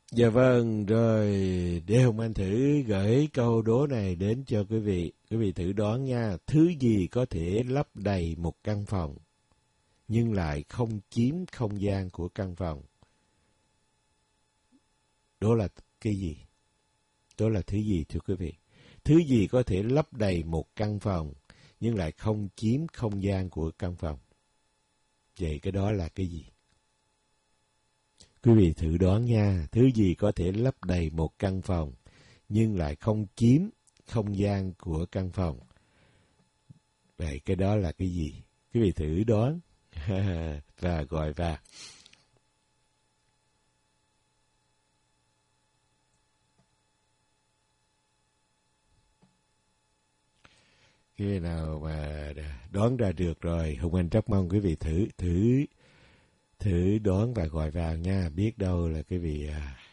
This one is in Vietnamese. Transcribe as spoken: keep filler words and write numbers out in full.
Dạ vâng, rồi để Hùng Anh thử gửi câu đố này đến cho quý vị. Quý vị thử đoán nha, thứ gì có thể lấp đầy một căn phòng, nhưng lại không chiếm không gian của căn phòng? Đó là cái gì? Đó là thứ gì thưa quý vị? Thứ gì có thể lấp đầy một căn phòng, nhưng lại không chiếm không gian của căn phòng? Vậy cái đó là cái gì? Quý vị thử đoán nha, thứ gì có thể lấp đầy một căn phòng, nhưng lại không chiếm không gian của căn phòng? Vậy cái đó là cái gì? Quý vị thử đoán và gọi vào. Khi nào mà đoán ra được rồi, Hùng Anh rất mong quý vị thử thử thử đoán và gọi vào nha. Biết đâu là quý vị à,